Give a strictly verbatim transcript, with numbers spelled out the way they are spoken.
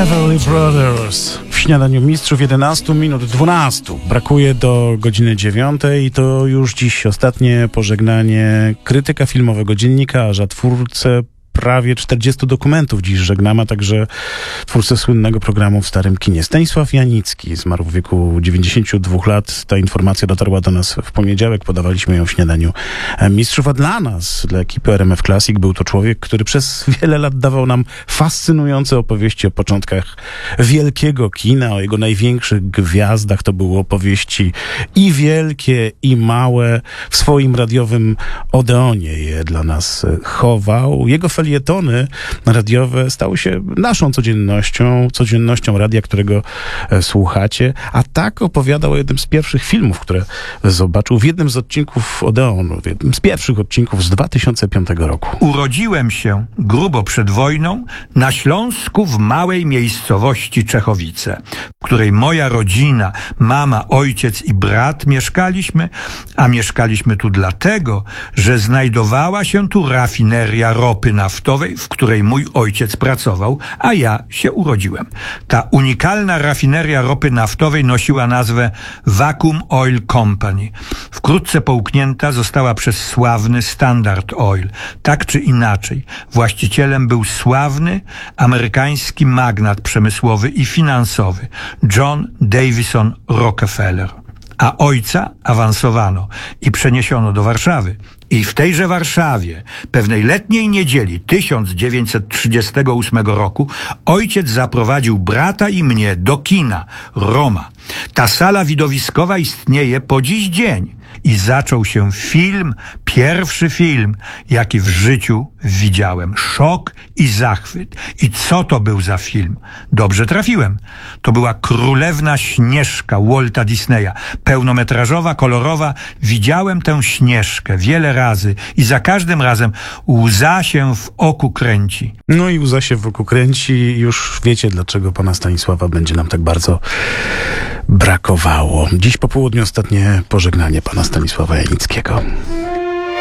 Everly Brothers w śniadaniu mistrzów. Jedenaście minut dwanaście. Brakuje do godziny dziewiątej i to już dziś ostatnie pożegnanie krytyka filmowego, dziennikarza, twórcę prawie czterdziestu dokumentów dziś żegnamy, a także twórcę słynnego programu w Starym Kinie. Stanisław Janicki zmarł w wieku dziewięćdziesięciu dwóch lat. Ta informacja dotarła do nas w poniedziałek. Podawaliśmy ją w śniadaniu mistrzów, a dla nas, dla ekipy R M F Classic, był to człowiek, który przez wiele lat dawał nam fascynujące opowieści o początkach wielkiego kina, o jego największych gwiazdach. To były opowieści i wielkie, i małe. W swoim radiowym Odeonie je dla nas chował. Jego felietony radiowe stały się naszą codziennością, codziennością radia, którego e, słuchacie, a tak opowiadał o jednym z pierwszych filmów, które zobaczył w jednym z odcinków Odeonu, w jednym z pierwszych odcinków z dwa tysiące piątego roku. Urodziłem się grubo przed wojną na Śląsku w małej miejscowości Czechowice, w której moja rodzina, mama, ojciec i brat mieszkaliśmy, a mieszkaliśmy tu dlatego, że znajdowała się tu rafineria ropy naftowej, w której mój ojciec pracował, a ja się urodziłem. Ta unikalna rafineria ropy naftowej nosiła nazwę Vacuum Oil Company. Wkrótce połknięta została przez sławny Standard Oil. Tak czy inaczej, właścicielem był sławny amerykański magnat przemysłowy i finansowy John Davison Rockefeller. A ojca awansowano i przeniesiono do Warszawy. I w tejże Warszawie, pewnej letniej niedzieli tysiąc dziewięćset trzydziestego ósmego roku, ojciec zaprowadził brata i mnie do kina Roma. Ta sala widowiskowa istnieje po dziś dzień. I zaczął się film, pierwszy film, jaki w życiu widziałem. Szok i zachwyt. I co to był za film? Dobrze trafiłem. To była Królewna Śnieżka Walta Disneya. Pełnometrażowa, kolorowa. Widziałem tę Śnieżkę wiele razy i za każdym razem łza się w oku kręci. No i łza się w oku kręci. Już wiecie, dlaczego pana Stanisława będzie nam tak bardzo brakowało. Dziś po południu ostatnie pożegnanie pana Stanisława Janickiego.